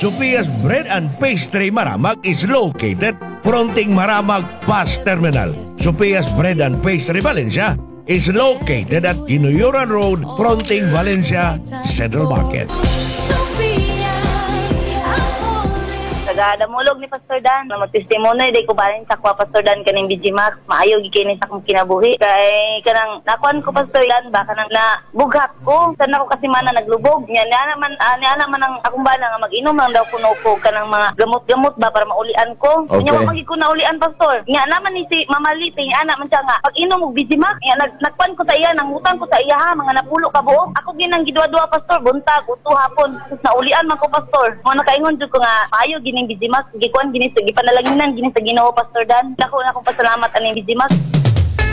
Sophia's Bread and Pastry Maramag is located fronting Maramag Bus Terminal. Sophia's Bread and Pastry Valencia is located at Ginuyuran Road fronting Valencia Central Market. Taga-damulog ni Pastor Dan na magtestimono di ko balin sa kwa Pastor Dan kaning BG Max maayo gikini sa akong kinabuhi kay kanang nakuan ko Pastor Dan baka nang na bughak ko sana ko kasi mana naglubog nya naman ang akong bala nga mag-inom lang daw kuno ko kanang mga gamot-gamot ba para maulian ko nya wa magi ko naulian Pastor nya naman ni si Mama Liti ana man siya nga pag inom og BG Max nya nagkuan ko sa iya nang utang ko sa iya ha mga napulo ka buok ako ginang gidwa-dwa Pastor buntag uto hapon naulian man ko Pastor mo nakaingon jud ko nga maayo gini BG Max, gikuan gini sa gipanalanginan gini sa Ginoo Pastor Dan. Dako na akong pasalamat ani BG Max.